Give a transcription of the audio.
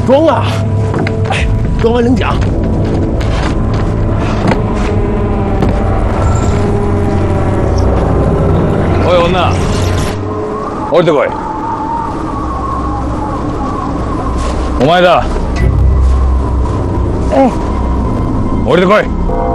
装啊！哎，装完领奖。 おい女、降りてこい。お前だ。降りてこい。